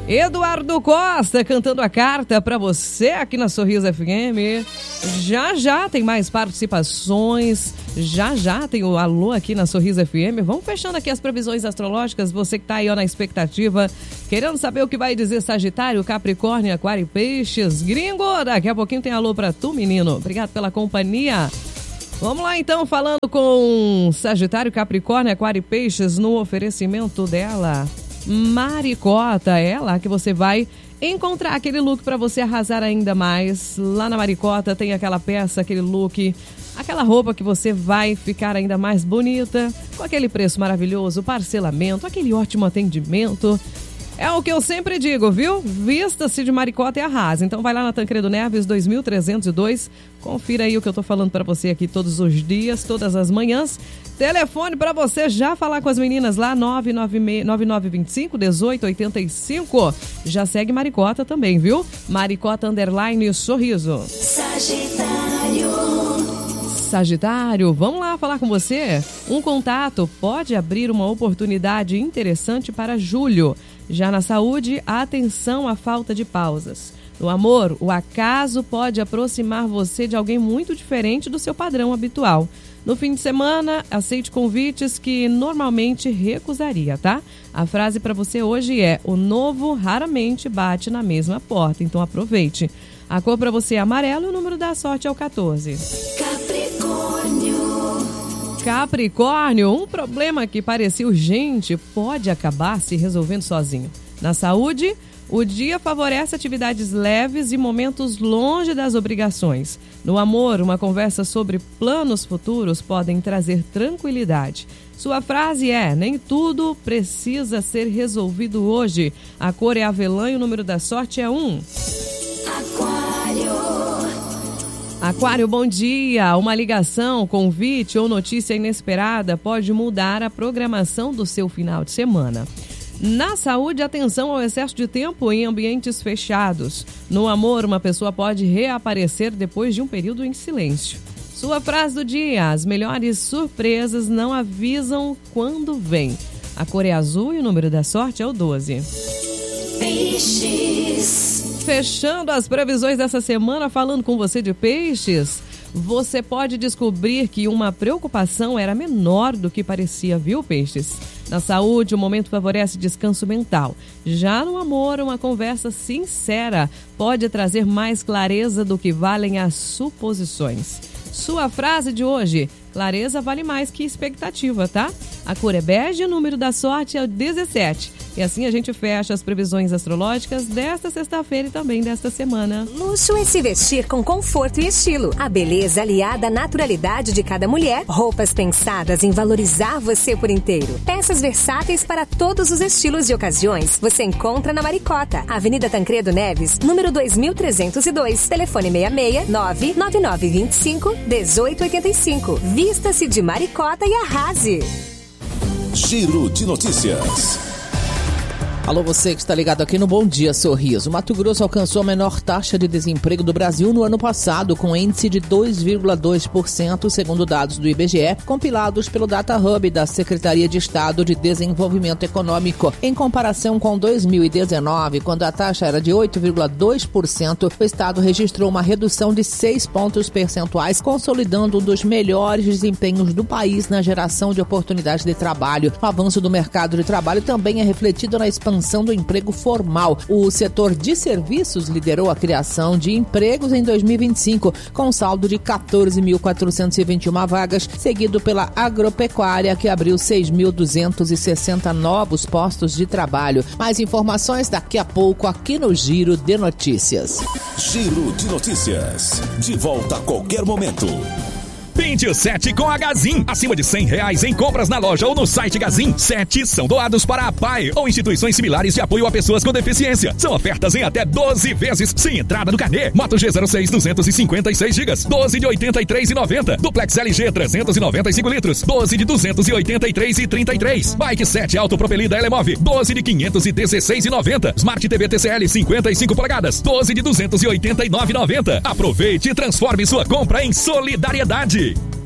Eduardo Costa cantando a carta para você aqui na Sorriso FM. Já tem mais participações. Já tem o alô aqui na Sorriso FM. Vamos fechando aqui as previsões astrológicas. Você que tá aí na expectativa, querendo saber o que vai dizer Sagitário, Capricórnio, Aquário e Peixes. Gringo, daqui a pouquinho tem alô para tu, menino. Obrigado pela companhia. Vamos lá então, falando com Sagitário, Capricórnio, Aquário e Peixes no oferecimento dela, Maricota. É lá que você vai encontrar aquele look para você arrasar ainda mais. Lá na Maricota tem aquela peça, aquele look, aquela roupa que você vai ficar ainda mais bonita, com aquele preço maravilhoso, parcelamento, aquele ótimo atendimento. É o que eu sempre digo, viu? Vista-se de Maricota e arrasa. Então vai lá na Tancredo Neves 2302. Confira aí o que eu tô falando para você aqui todos os dias, todas as manhãs. Telefone para você já falar com as meninas lá, 9925-1885. Já segue Maricota também, viu? Maricota _ Sorriso. Sagitário, vamos lá falar com você? Um contato pode abrir uma oportunidade interessante para julho. Já na saúde, atenção à falta de pausas. No amor, o acaso pode aproximar você de alguém muito diferente do seu padrão habitual. No fim de semana, aceite convites que normalmente recusaria, tá? A frase para você hoje é: o novo raramente bate na mesma porta, então aproveite. A cor para você é amarelo e o número da sorte é o 14. Capricórnio, um problema que parecia urgente pode acabar se resolvendo sozinho. Na saúde, o dia favorece atividades leves e momentos longe das obrigações. No amor, uma conversa sobre planos futuros podem trazer tranquilidade. Sua frase é: nem tudo precisa ser resolvido hoje. A cor é avelã e o número da sorte é 1. Aquário, bom dia. Uma ligação, convite ou notícia inesperada pode mudar a programação do seu final de semana. Na saúde, atenção ao excesso de tempo em ambientes fechados. No amor, uma pessoa pode reaparecer depois de um período em silêncio. Sua frase do dia: as melhores surpresas não avisam quando vem. A cor é azul e o número da sorte é o 12. Peixes. Fechando as previsões dessa semana, falando com você de Peixes, você pode descobrir que uma preocupação era menor do que parecia, viu, Peixes? Na saúde, o momento favorece descanso mental. Já no amor, uma conversa sincera pode trazer mais clareza do que valem as suposições. Sua frase de hoje: clareza vale mais que expectativa, tá? A cor é bege e o número da sorte é o 17. E assim a gente fecha as previsões astrológicas desta sexta-feira e também desta semana. Luxo é se vestir com conforto e estilo. A beleza aliada à naturalidade de cada mulher. Roupas pensadas em valorizar você por inteiro. Peças versáteis para todos os estilos e ocasiões. Você encontra na Maricota, Avenida Tancredo Neves, número 2302. Telefone 66-99925-1885. Vista-se de Maricota e arrase. Giro de notícias. Alô, você que está ligado aqui no Bom Dia Sorriso. Mato Grosso alcançou a menor taxa de desemprego do Brasil no ano passado, com índice de 2,2%, segundo dados do IBGE, compilados pelo Data Hub da Secretaria de Estado de Desenvolvimento Econômico. Em comparação com 2019, quando a taxa era de 8,2%, o Estado registrou uma redução de 6 pontos percentuais, consolidando um dos melhores desempenhos do país na geração de oportunidades de trabalho. O avanço do mercado de trabalho também é refletido na expansão do emprego formal. O setor de serviços liderou a criação de empregos em 2025, com saldo de 14.421 vagas, seguido pela agropecuária, que abriu 6.260 novos postos de trabalho. Mais informações daqui a pouco aqui no Giro de Notícias. Giro de Notícias. De volta a qualquer momento. Pinte o 7 com a Gazin. Acima de R$100 em compras na loja ou no site Gazin, 7 são doados para a PAI ou instituições similares de apoio a pessoas com deficiência. São ofertas em até 12 vezes, sem entrada no carnê. Moto G06 256 GB, 12 de R$ 83,90. Duplex LG 395 litros, 12 de R$ 283,33. Bike 7 autopropelida Elemove, 12 de R$ 516,90. Smart TV TCL 55 polegadas, 12 de R$ 289,90. Aproveite e transforme sua compra em solidariedade.